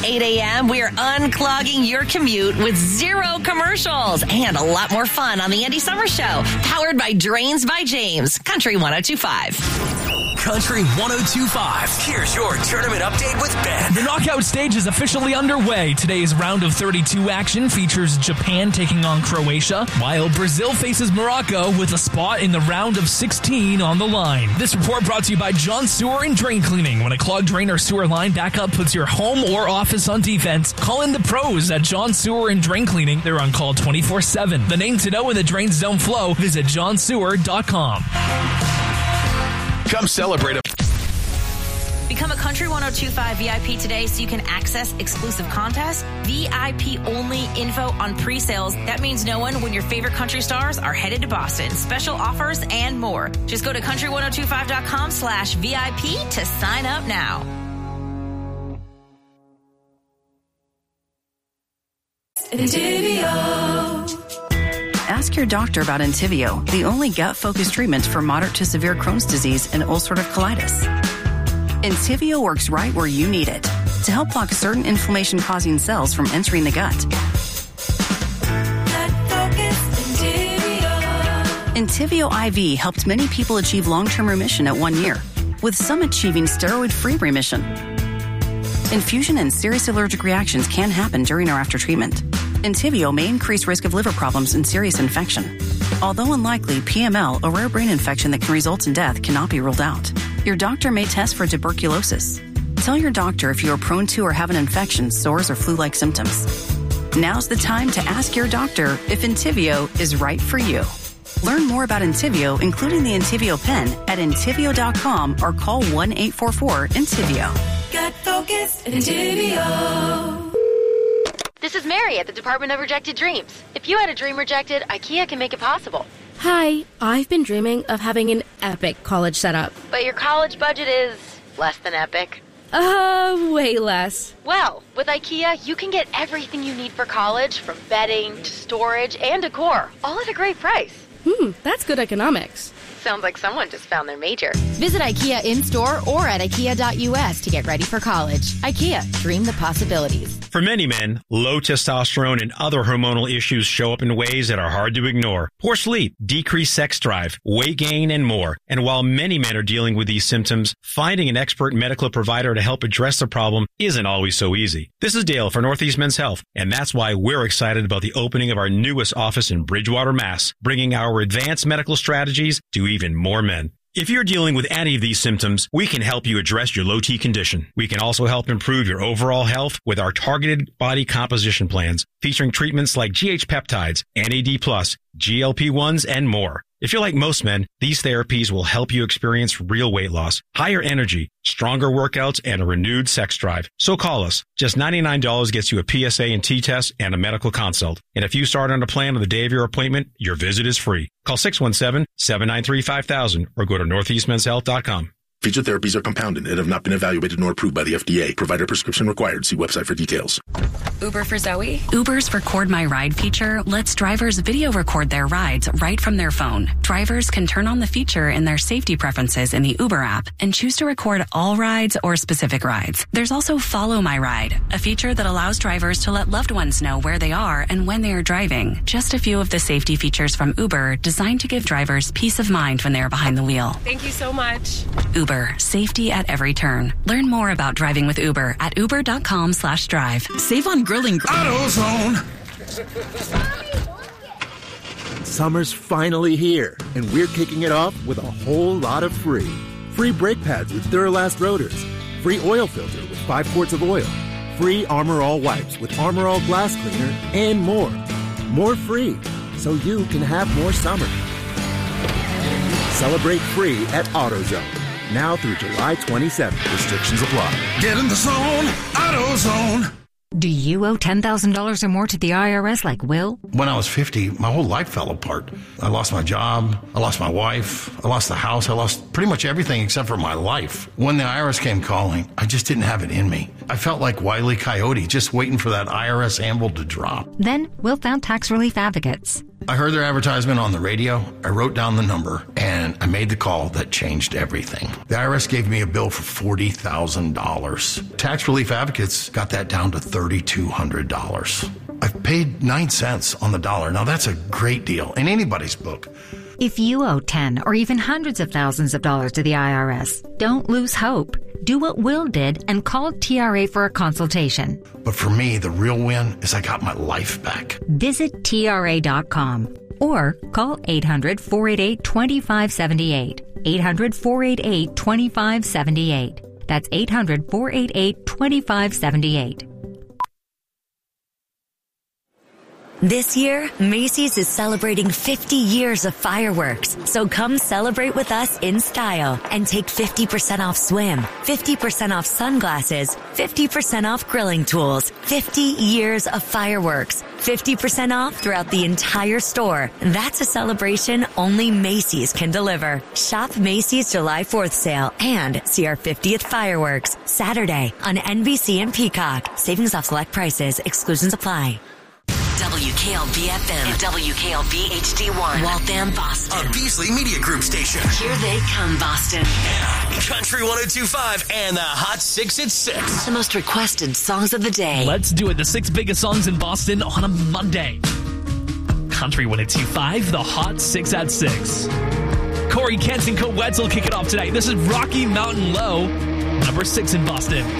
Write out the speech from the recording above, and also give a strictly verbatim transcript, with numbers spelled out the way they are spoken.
eight a.m., we are unclogging your commute with zero commercials and a lot more fun on the Andy Summers Show. Powered by Drains by James, Country one oh two point five. Country one oh two point five. Here's your tournament update with Ben. The knockout stage is officially underway. Today's round of thirty-two action features Japan taking on Croatia, while Brazil faces Morocco with a spot in the round of sixteen on the line. This report brought to you by John Sewer and Drain Cleaning. When a clogged drain or sewer line backup puts your home or office on defense, call in the pros at John Sewer and Drain Cleaning. They're on call twenty-four seven. The name to know when the drains don't flow, visit john sewer dot com. Come celebrate a... Become a Country one oh two point five V I P today so you can access exclusive contests, V I P-only info on pre-sales. That means knowing when your favorite country stars are headed to Boston, special offers, and more. Just go to country one oh two five dot com slash V I P to sign up now. Entivio. Ask your doctor about Entivio, the only gut-focused treatment for moderate to severe Crohn's disease and ulcerative colitis. Entivio works right where you need it to help block certain inflammation-causing cells from entering the gut. Entivio I V helped many people achieve long-term remission at one year, with some achieving steroid-free remission. Infusion and serious allergic reactions can happen during or after treatment. Entivio may increase risk of liver problems and serious infection. Although unlikely, P M L, a rare brain infection that can result in death, cannot be ruled out. Your doctor may test for tuberculosis. Tell your doctor if you are prone to or have an infection, sores, or flu-like symptoms. Now's the time to ask your doctor if Entivio is right for you. Learn more about Entivio, including the Entivio pen, at entivio dot com or call one eight four four Entivio. Gut focused Entivio. This is Mary at the Department of Rejected Dreams. If you had a dream rejected, IKEA can make it possible. Hi, I've been dreaming of having an epic college setup. But your college budget is less than epic. Uh, way less. Well, with IKEA, you can get everything you need for college, from bedding to storage and decor, all at a great price. Hmm, that's good economics. Sounds like someone just found their major. Visit IKEA in-store or at ikea dot u s to get ready for college. IKEA, dream the possibilities. For many men, low testosterone and other hormonal issues show up in ways that are hard to ignore. Poor sleep, decreased sex drive, weight gain, and more. And while many men are dealing with these symptoms, finding an expert medical provider to help address the problem isn't always so easy. This is Dale for Northeast Men's Health, and that's why we're excited about the opening of our newest office in Bridgewater, Mass, bringing our advanced medical strategies to even more men. If you're dealing with any of these symptoms, we can help you address your low T condition. We can also help improve your overall health with our targeted body composition plans, featuring treatments like G H peptides, N A D plus, G L P one s, and more. If you're like most men, these therapies will help you experience real weight loss, higher energy, stronger workouts, and a renewed sex drive. So call us. Just ninety-nine dollars gets you a P S A and T test and a medical consult. And if you start on a plan on the day of your appointment, your visit is free. Call six one seven, seven nine three, five thousand or go to northeast men's health dot com. Featured therapies are compounded and have not been evaluated nor approved by the F D A. Provider prescription required. See website for details. Uber for Zoe? Uber's Record My Ride feature lets drivers video record their rides right from their phone. Drivers can turn on the feature in their safety preferences in the Uber app and choose to record all rides or specific rides. There's also Follow My Ride, a feature that allows drivers to let loved ones know where they are and when they are driving. Just a few of the safety features from Uber designed to give drivers peace of mind when they are behind the wheel. Thank you so much. Uber, safety at every turn. Learn more about driving with Uber at uber dot com slash drive. Save on grilling. AutoZone. Summer's finally here, and we're kicking it off with a whole lot of free. Free brake pads with Duralast rotors. Free oil filter with five quarts of oil. Free Armor All wipes with Armor All glass cleaner, and more. More free, so you can have more summer. Celebrate free at AutoZone. Now through July twenty-seventh. Restrictions apply. Get in the zone. AutoZone. Do you owe ten thousand dollars or more to the I R S like Will? When I was fifty, my whole life fell apart. I lost my job. I lost my wife. I lost the house. I lost pretty much everything except for my life. When the I R S came calling, I just didn't have it in me. I felt like Wile E. Coyote, just waiting for that I R S anvil to drop. Then Will found tax relief advocates. I heard their advertisement on the radio. I wrote down the number, and I made the call that changed everything. The I R S gave me a bill for forty thousand dollars. Tax Relief Advocates got that down to three thousand two hundred dollars. I've paid nine cents on the dollar. Now, that's a great deal in anybody's book. If you owe ten or even hundreds of thousands of dollars to the I R S, don't lose hope. Do what Will did and call T R A for a consultation. But for me, the real win is I got my life back. Visit T R A dot com or call eight hundred, four eight eight, two five seven eight. eight hundred, four eight eight, two five seven eight. That's eight hundred, four eight eight, two five seven eight. This year, Macy's is celebrating fifty years of fireworks. So come celebrate with us in style and take fifty percent off swim, fifty percent off sunglasses, fifty percent off grilling tools, fifty years of fireworks, fifty percent off throughout the entire store. That's a celebration only Macy's can deliver. Shop Macy's July fourth sale and see our fiftieth fireworks Saturday on N B C and Peacock. Savings off select prices. Exclusions apply. W K L B F M and W K L B H D one. Waltham, Boston. A Beasley Media Group station. Here they come, Boston. Yeah. Country one oh two point five and the Hot six at six. The most requested songs of the day. Let's do it. The six biggest songs in Boston on a Monday. Country one oh two point five, the Hot six at six. Corey Kent and Co Wetzel kick it off tonight. This is Rocky Mountain Low, number six in Boston.